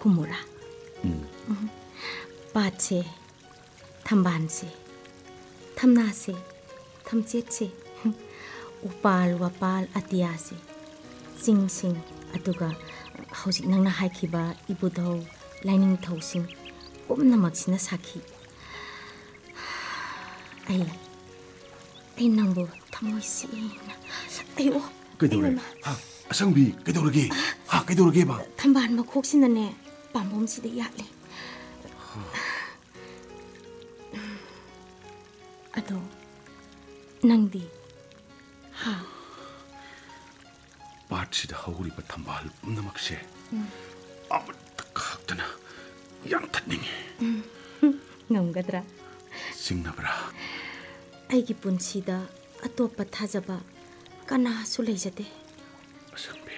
ꯈꯨꯝꯃꯨꯔꯥ ꯄꯥꯠꯁꯦ ꯊꯝꯕꯥꯜꯁꯦ ꯊꯝꯅꯥꯁꯦ ꯊꯝꯆꯦꯠꯁꯦ ꯎꯄꯥꯜ ꯋꯥꯄꯥꯜ ꯑꯇꯤꯌꯥꯁꯦ ꯆꯤꯡꯁꯤꯡ ꯑꯗꯨꯒ ꯍꯧꯖꯤꯛ ꯅꯪꯅ ꯍꯥꯏꯈꯤꯕ ꯏꯕꯨꯙꯧ ꯂꯥꯏꯅꯤꯡꯊꯧꯁꯤꯡ ꯄꯨꯝꯅꯃꯛꯁꯤꯅ ꯁꯥꯈꯤ ꯑꯩ ꯅꯪꯕꯨ ꯊꯃꯣꯏ ꯁꯦꯡꯅ ꯑꯩꯌꯣ ꯀꯩꯗꯧꯔꯦ ꯑꯁꯪꯕꯤ ꯀꯩꯗꯧꯔꯒꯦ ꯀꯩꯗꯧꯔꯒꯦꯕ ꯊꯝꯕꯥꯜ ꯃꯈꯣꯛꯁꯤꯅꯅꯦ ꯄꯥꯝꯕꯣꯝꯁꯤꯗ ꯌꯥꯠꯂꯦ ꯑꯗꯣ ꯅꯪꯗꯤ ꯄꯥꯠꯁꯤꯗ ꯍꯧꯔꯤꯕ ꯊꯝꯕꯥꯜ ꯄꯨꯝꯅꯃꯛꯁꯦ ꯑꯃꯠꯇ ꯈꯥꯛꯇꯅ ꯌꯥꯟꯊꯠꯅꯤꯡꯉꯤ ꯉꯝꯒꯗ꯭ꯔꯥ ꯆꯤꯡꯅꯕ꯭ꯔꯥ ꯑꯩꯒꯤ ꯄꯨꯟꯁꯤꯗ ꯑꯇꯣꯞꯄ ꯊꯥꯖꯕ ꯀꯅꯥꯁꯨ ꯂꯩꯖꯗꯦ ꯑꯁꯪꯕꯤ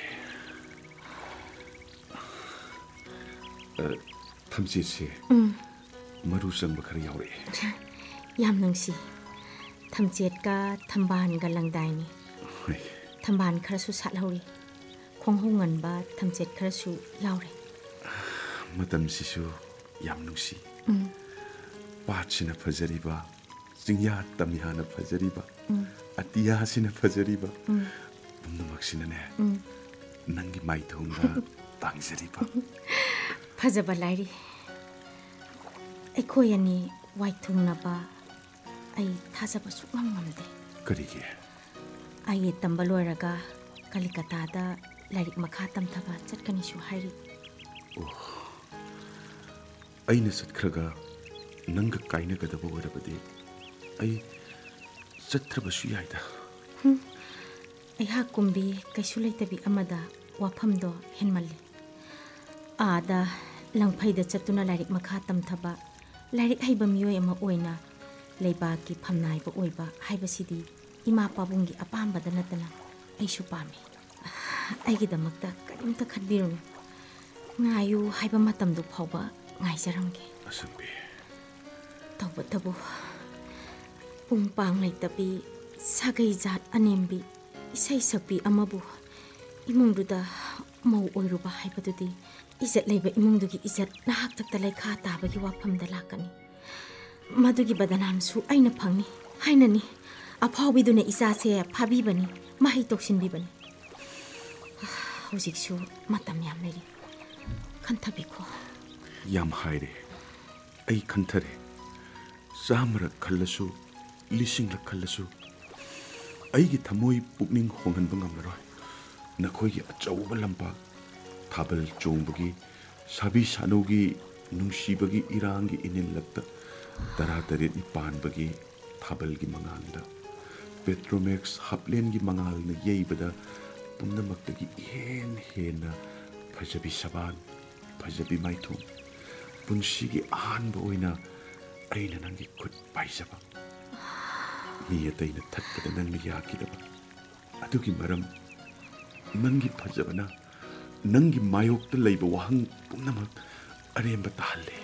ꯊꯝꯆꯦꯠꯁꯦ ꯃꯔꯨ ꯆꯪꯕ ꯈꯔ ꯌꯥꯎꯔꯛꯑꯦ ꯌꯥꯝ ꯅꯨꯡꯁꯤ ꯊꯝꯆꯦꯠꯀ ꯊꯝꯕꯥꯜꯒ ꯂꯪꯗꯥꯏꯅꯤ ꯊꯝꯕꯥꯜ ꯈꯔꯁꯨ ꯁꯥꯠꯍꯧꯔꯤ ꯈꯣꯡꯍꯧ ꯉꯟꯕ ꯊꯝꯆꯦꯠ ꯈꯔꯁꯨ ꯌꯥꯎꯔꯦ ꯃꯇꯝꯁꯤꯁꯨ ꯌꯥꯝ ꯅꯨꯡꯁꯤ ꯄꯥꯠꯁꯤꯅ ꯐꯖꯔꯤꯕ ꯆꯤꯡꯌꯥ ꯇꯝꯌꯥꯅ ꯐꯖꯔꯤꯕ ꯑꯇꯤꯌꯥꯁꯤꯅ ꯐꯖꯔꯤꯕ ꯄꯨꯝꯅꯃꯛꯁꯤꯅꯅꯦ ꯅꯪꯒꯤ ꯃꯥꯏꯊꯣꯡꯗ ꯇꯥꯡꯖꯔꯤꯕ ꯐꯖꯕ ꯂꯥꯏꯔꯤ ꯑꯩꯈꯣꯏ ꯑꯅꯤ ꯋꯥꯏꯊꯨꯡꯅꯕ ꯑꯩ ꯊꯥꯖꯕ ꯁꯨꯛꯉꯝ ꯉꯝꯗꯦ ꯀꯔꯤꯒꯤ ꯑꯩ ꯇꯝꯕ ꯂꯣꯏꯔꯒ ꯀꯂꯤꯀꯇꯥꯗ ꯂꯥꯏꯔꯤꯛ ꯃꯈꯥ ꯇꯝꯊꯕ ꯆꯠꯀꯅꯤꯁꯨ ꯍꯥꯏꯔꯤ ꯑꯩꯅ ꯆꯠꯈ꯭ꯔꯒ ꯅꯪꯒ ꯀꯥꯏꯅꯒꯗꯕ ꯑꯣꯏꯔꯕꯗꯤ ꯑꯩ ꯆꯠꯇ꯭ꯔꯕꯁꯨ ꯌꯥꯏꯗ ꯑꯩꯍꯥꯛ ꯀꯨꯝꯕꯤ ꯀꯩꯁꯨ ꯂꯩꯇꯕꯤ ꯑꯃꯗ ꯋꯥꯐꯝꯗꯣ ꯍꯦꯟꯃꯜꯂꯤ ꯑꯥꯗ ꯂꯪꯐꯩꯗ ꯆꯠꯇꯨꯅ ꯂꯥꯏꯔꯤꯛ ꯃꯈꯥ ꯇꯝꯊꯕ ꯂꯥꯏꯔꯤꯛ ꯍꯩꯕ ꯃꯤꯑꯣꯏ ꯑꯃ ꯑꯣꯏꯅ ꯂꯩꯕꯥꯛꯀꯤ ꯐꯝꯅꯥꯏꯕ ꯑꯣꯏꯕ ꯍꯥꯏꯕꯁꯤꯗꯤ ꯏꯃꯥ ꯄꯥꯕꯨꯡꯒꯤ ꯑꯄꯥꯝꯕꯗ ꯅꯠꯇꯅ ꯑꯩꯁꯨ ꯄꯥꯝꯃꯤ ꯑꯩꯒꯤꯗꯃꯛꯇ ꯀꯔꯤꯝꯇ ꯈꯟꯕꯤꯔꯨꯅꯨ ꯉꯥꯏꯌꯨ ꯍꯥꯏꯕ ꯃꯇꯝꯗꯨ ꯐꯥꯎꯕ ꯉꯥꯏꯖꯔꯝꯒꯦ ꯑꯁꯪꯕꯤ ꯇꯧꯕꯇꯕꯨ ꯄꯨꯡ ꯄꯥꯡ ꯂꯩꯇꯕꯤ ꯁꯥꯒꯩ ꯖꯥꯠ ꯑꯅꯦꯝꯕꯤ ꯏꯁꯩ ꯁꯛꯄꯤ ꯑꯃꯕꯨ ꯏꯃꯨꯡꯗꯨꯗ ꯃꯧ ꯑꯣꯏꯔꯨꯕ ꯍꯥꯏꯕꯗꯨꯗꯤ ꯏꯖꯠ ꯂꯩꯕ ꯏꯃꯨꯡꯗꯨꯒꯤ ꯏꯖꯠ ꯅꯍꯥꯛꯇꯛꯇ ꯂꯩꯈꯥ ꯇꯥꯕꯒꯤ ꯋꯥꯐꯝꯗ ꯂꯥꯛꯀꯅꯤ ꯃꯗꯨꯒꯤ ꯕꯗꯅꯥꯝꯁꯨ ꯑꯩꯅ ꯐꯪꯅꯤ ꯍꯥꯏꯅꯅꯤ ꯑꯐꯥꯎꯕꯤꯗꯨꯅ ꯏꯆꯥꯁꯦ ꯐꯥꯕꯤꯕꯅꯤ ꯃꯍꯩ ꯇꯧꯁꯤꯟꯕꯤꯕꯅꯤ ꯍꯧꯖꯤꯛꯁꯨ ꯃꯇꯝ ꯌꯥꯝ ꯂꯩꯔꯤ ꯈꯟꯊꯕꯤꯈꯣ ꯌꯥꯝ ꯍꯥꯏꯔꯦ ꯑꯩ ꯈꯟꯊꯔꯦ 100ꯔꯛ ꯈꯜꯂꯁꯨ 1000ꯔꯛ ꯈꯜꯂꯁꯨ ꯑꯩꯒꯤ ꯊꯃꯣꯏ ꯄꯨꯛꯅꯤꯡ ꯍꯣꯡꯍꯟꯕ ꯉꯝꯂꯔꯣꯏ ꯅꯈꯣꯏꯒꯤ ꯑꯆꯧꯕ ꯂꯝꯄꯥꯛ ꯊꯥꯕꯜ ꯆꯣꯡꯕꯒꯤ ꯁꯥꯕꯤ ꯁꯥꯅꯧꯒꯤ ꯅꯨꯡꯁꯤꯕꯒꯤ ꯏꯔꯥꯡꯒꯤ ꯏꯅꯤꯜꯂꯛꯇ 18ꯅꯤ ꯄꯥꯟꯕꯒꯤ ꯊꯥꯕꯜꯒꯤ ꯃꯉꯥꯜꯗ ꯄꯦꯇ꯭ꯔꯣꯃꯦꯛꯁ ꯍꯥꯞꯂꯦꯟꯒꯤ ꯃꯉꯥꯜꯅ ꯌꯩꯕꯗ ꯄꯨꯝꯅꯃꯛꯇꯒꯤ ꯍꯦꯟꯅ ꯐꯖꯕꯤ ꯁꯕꯥꯟ ꯐꯖꯕꯤ ꯃꯥꯏꯊꯣꯡ ꯄꯨꯟꯁꯤꯒꯤ ꯑꯍꯥꯟꯕ ꯑꯣꯏꯅ ꯑꯩꯅ ꯅꯪꯒꯤ ꯈꯨꯠ ꯄꯥꯏꯖꯕ ꯃꯤ ꯑꯇꯩꯅ ꯊꯠꯄꯗ ꯅꯪꯅ ꯌꯥꯈꯤꯗꯕ ꯑꯗꯨꯒꯤ ꯃꯔꯝ ꯅꯪꯒꯤ ꯐꯖꯕꯅ ꯅꯪꯒꯤ ꯃꯥꯌꯣꯛꯇ ꯂꯩꯕ ꯋꯥꯍꯪ ꯄꯨꯝꯅꯃꯛ ꯑꯔꯦꯝꯕ ꯇꯥꯍꯜꯂꯦ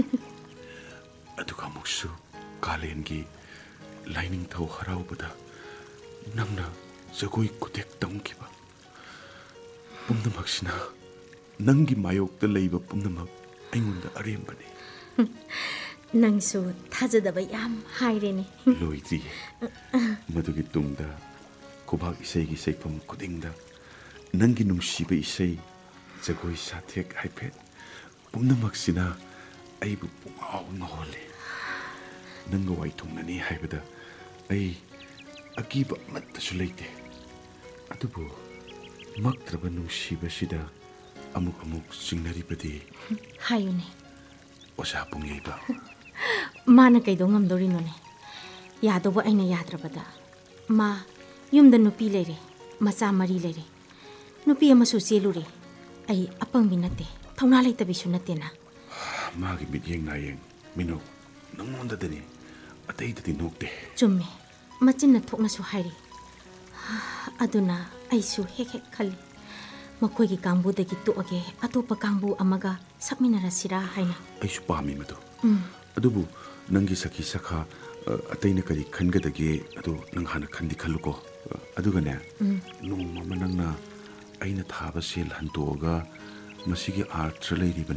ꯑꯗꯨꯒ ꯑꯃꯨꯛꯁꯨ ꯀꯥꯂꯦꯟꯒꯤ ꯂꯥꯏꯅꯤꯡꯊꯧ ꯍꯔꯥꯎꯕꯗ ꯅꯪꯅ ꯖꯒꯣꯏ ꯈꯨꯊꯦꯛ ꯇꯝꯈꯤꯕ ꯄꯨꯝꯅꯃꯛꯁꯤꯅ ꯅꯪꯒꯤ ꯃꯥꯌꯣꯛꯇ ꯂꯩꯕ ꯄꯨꯝꯅꯃꯛ ꯑꯩꯉꯣꯟꯗ ꯑꯔꯦꯝꯕꯅꯤ ꯅꯪꯁꯨ ꯊꯥꯖꯗꯕ ꯌꯥꯝ ꯍꯥꯏꯔꯦꯅꯦ ꯂꯣꯏꯗ꯭ꯔꯤꯌꯦ ꯃꯗꯨꯒꯤ ꯇꯨꯡꯗ ꯈꯨꯕꯥꯛ ꯏꯁꯩꯒꯤ ꯁꯩꯐꯝ ꯈꯨꯗꯤꯡꯗ ꯅꯪꯒꯤ ꯅꯨꯡꯁꯤꯕ ꯏꯁꯩ ꯖꯒꯣꯏ ꯁꯥꯊꯦꯛ ꯍꯥꯏꯐꯦꯠ ꯄꯨꯝꯅꯃꯛꯁꯤꯅ ꯑꯩꯕꯨ ꯄꯨꯡꯉꯥꯎ ꯉꯥꯎꯍꯜꯂꯤ ꯅꯪꯒ ꯋꯥꯏꯊꯨꯡꯅꯅꯤ ꯍꯥꯏꯕꯗ ꯑꯩ ꯑꯀꯤꯕ ꯑꯃꯠꯇꯁꯨ ꯂꯩꯇꯦ ꯑꯗꯨꯕꯨ ꯃꯛꯇ꯭ꯔꯕ ꯅꯨꯡꯁꯤꯕꯁꯤꯗ ꯑꯃꯨꯛ ꯆꯤꯡꯅꯔꯤꯕꯗꯤ ꯍꯥꯏꯌꯨꯅꯦ ꯑꯣꯖꯥ ꯄꯨꯡꯌꯩꯕ ꯃꯥꯅ ꯀꯩꯗꯧ ꯉꯝꯗꯣꯔꯤꯅꯣꯅꯦ ꯌꯥꯗꯧꯕ ꯑꯩꯅ ꯌꯥꯗ꯭ꯔꯕꯗ ꯃꯥ ꯌꯨꯝꯗ ꯅꯨꯄꯤ ꯂꯩꯔꯦ ꯃꯆꯥ 3 ꯂꯩꯔꯦ ꯅꯨꯄꯤ ꯑꯃꯁꯨ ꯆꯦꯜꯂꯨꯔꯦ ꯑꯩ ꯑꯄꯪꯕꯤ ꯅꯠꯇꯦ ꯊꯧꯅꯥ ꯂꯩꯇꯕꯤꯁꯨ ꯅꯠꯇꯦꯅ ꯃꯥꯒꯤ ꯃꯤꯠꯌꯦꯡ ꯅꯥꯌꯦꯡ ꯃꯤꯅꯣꯛ ꯅꯪꯉꯣꯟꯗꯗꯅꯤ ꯑꯇꯩꯗꯗꯤ ꯅꯣꯛꯇꯦ ꯆꯨꯝꯃꯦ ꯃꯆꯤꯟꯅ ꯊꯣꯛꯅꯁꯨ ꯍꯥꯏꯔꯤ ꯑꯗꯨꯅ ꯑꯩꯁꯨ ꯍꯦꯛ ꯈꯜꯂꯤ ꯃꯈꯣꯏꯒꯤ ꯀꯥꯡꯕꯨꯗꯒꯤ ꯇꯣꯛꯑꯒꯦ ꯑꯇꯣꯞꯄ ꯀꯥꯡꯕꯨ ꯑꯃꯒ ꯁꯛꯃꯤꯟꯅꯔꯁꯤꯔꯥ ꯍꯥꯏꯅ ꯑꯩꯁꯨ ꯄꯥꯝꯃꯤ ꯃꯗꯨ ꯑꯗꯨꯕꯨ ꯅꯪꯒꯤ ꯁꯈꯤ ꯁꯈꯥ ꯑꯇꯩꯅ ꯀꯔꯤ ꯈꯟꯒꯗꯒꯦ ꯑꯗꯨ ꯅꯪ ꯍꯥꯟꯅ ꯈꯜꯂꯨꯀꯣ ꯑꯗꯨꯒꯅꯦ ꯅꯣꯡꯃ ꯑꯃ ꯅꯪꯅ ꯑꯩꯅ ꯊꯥꯕ ꯁꯦꯜ ꯍꯟꯇꯣꯛꯑꯒ ꯃꯁꯤꯒꯤ ꯑꯥꯔꯊ ꯂꯩꯔꯤꯕ